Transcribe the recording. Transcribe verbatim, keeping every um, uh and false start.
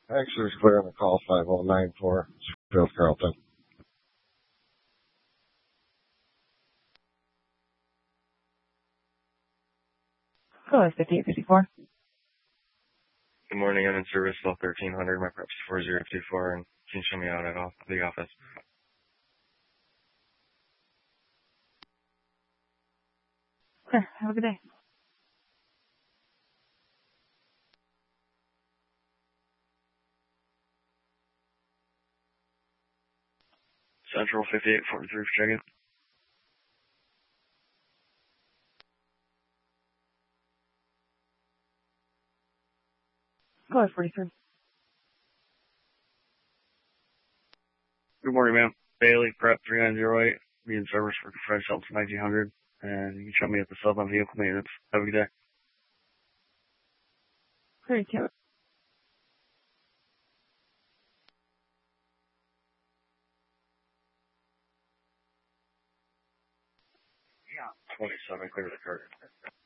Actually, it's clear on the call five oh nine four, Springfield Carlton. Go ahead, fifty-eight fifty-four. Good morning, I'm in service till thirteen hundred. My prep's four zero two four, and can you show me out at all, the office? Okay, have a good day. Central fifty-eight forty-three for check-in. Go ahead, forty-three. Good morning, ma'am. Bailey, prep three nine zero eight. Be in service for Fred Shelton nineteen hundred. And you can show me at the sub on vehicle maintenance. Have a good day. thirty-two. twenty-seven, clear the cart.